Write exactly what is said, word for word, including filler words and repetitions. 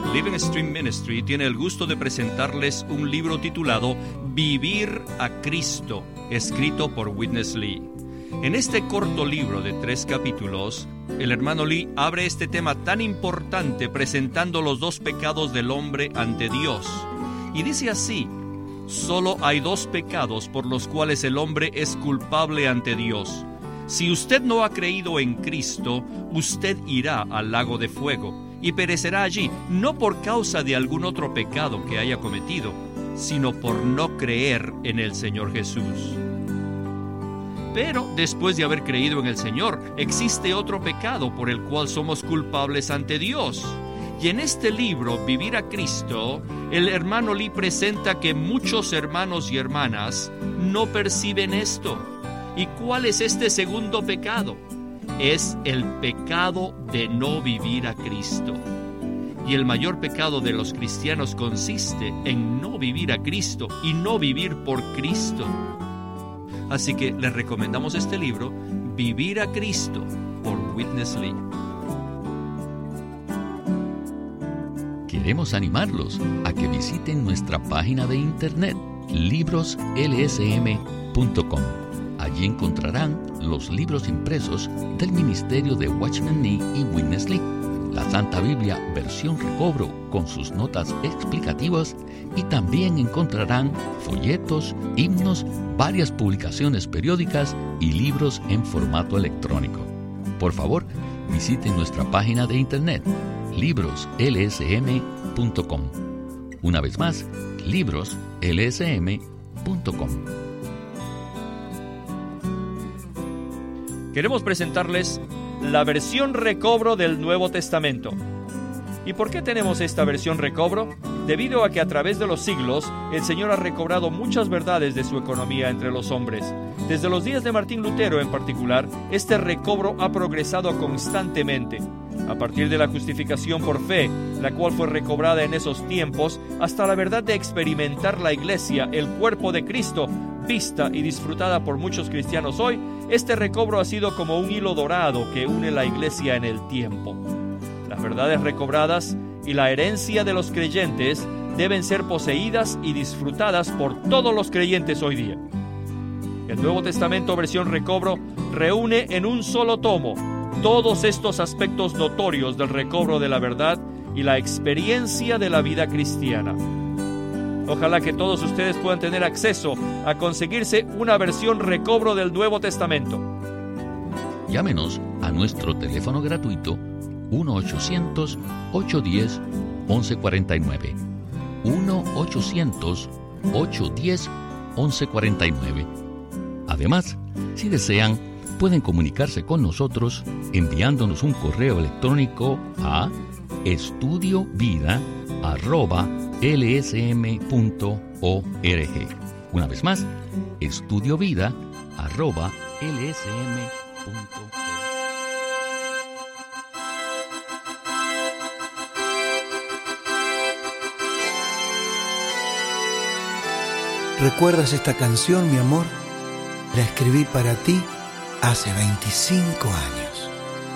Living Stream Ministry tiene el gusto de presentarles un libro titulado Vivir a Cristo, escrito por Witness Lee. En este corto libro de tres capítulos, el hermano Lee abre este tema tan importante presentando los dos pecados del hombre ante Dios. Y dice así: solo hay dos pecados por los cuales el hombre es culpable ante Dios. Si usted no ha creído en Cristo, usted irá al lago de fuego y perecerá allí, no por causa de algún otro pecado que haya cometido, sino por no creer en el Señor Jesús. Pero después de haber creído en el Señor, existe otro pecado por el cual somos culpables ante Dios. Y en este libro, Vivir a Cristo, el hermano Lee presenta que muchos hermanos y hermanas no perciben esto. ¿Y cuál es este segundo pecado? Es el pecado de no vivir a Cristo. Y el mayor pecado de los cristianos consiste en no vivir a Cristo y no vivir por Cristo. Así que les recomendamos este libro, Vivir a Cristo, por Witness Lee. Queremos animarlos a que visiten nuestra página de internet, libros l s m punto com. Allí encontrarán los libros impresos del ministerio de Watchman Nee y Witness Lee, la Santa Biblia versión recobro con sus notas explicativas, y también encontrarán folletos, himnos, varias publicaciones periódicas y libros en formato electrónico. Por favor, visiten nuestra página de internet, libros l s m punto com. Una vez más, libros l s m punto com. Queremos presentarles la versión recobro del Nuevo Testamento. ¿Y por qué tenemos esta versión recobro? Debido a que a través de los siglos, el Señor ha recobrado muchas verdades de su economía entre los hombres. Desde los días de Martín Lutero en particular, este recobro ha progresado constantemente. A partir de la justificación por fe, la cual fue recobrada en esos tiempos, hasta la verdad de experimentar la Iglesia, el cuerpo de Cristo, vista y disfrutada por muchos cristianos hoy, este recobro ha sido como un hilo dorado que une la Iglesia en el tiempo. Las verdades recobradas y la herencia de los creyentes deben ser poseídas y disfrutadas por todos los creyentes hoy día. El Nuevo Testamento versión recobro reúne en un solo tomo todos estos aspectos notorios del recobro de la verdad y la experiencia de la vida cristiana. Ojalá que todos ustedes puedan tener acceso a conseguirse una versión recobro del Nuevo Testamento. Llámenos a nuestro teléfono gratuito uno ochocientos, ochocientos diez, once cuarenta y nueve. uno ochocientos, ochocientos diez, once cuarenta y nueve. Además, si desean, pueden comunicarse con nosotros enviándonos un correo electrónico a estudiovida arroba l s m punto org. Una vez más, estudiovida arroba l s m punto org. ¿Recuerdas esta canción, mi amor? La escribí para ti hace veinticinco años.